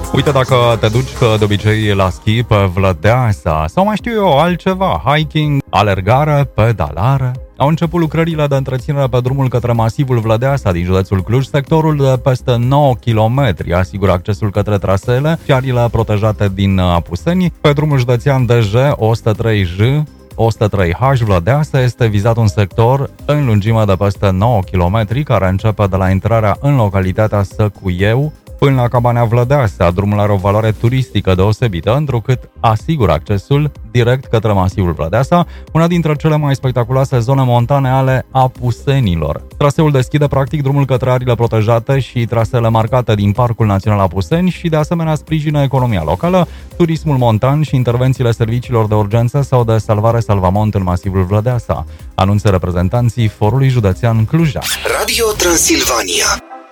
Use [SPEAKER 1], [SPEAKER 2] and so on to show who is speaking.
[SPEAKER 1] Uite, dacă te duci de obicei la schi pe Vlădeasa sau mai știu eu altceva, hiking, alergare, pedalare, au început lucrările de întreținere pe drumul către masivul Vlădeasa din județul Cluj. Sectorul de peste 9 km asigură accesul către traseele și arile protejate din Apuseni. Pe drumul județean DJ 103J 103H Vlădeasa este vizat un sector în lungime de peste 9 km care începe de la intrarea în localitatea Săcuieu până la Cabanea Vlădeasa. Drumul are o valoare turistică deosebită, întrucât asigură accesul direct către masivul Vlădeasa, una dintre cele mai spectaculoase zone montane ale Apusenilor. Traseul deschide practic drumul către arile protejate și trasele marcate din Parcul Național Apuseni și de asemenea sprijină economia locală, turismul montan și intervențiile serviciilor de urgență sau de salvare salvamont în masivul Vlădeasa, anunță reprezentanții Forului Județean Cluj.
[SPEAKER 2] Radio Transilvania.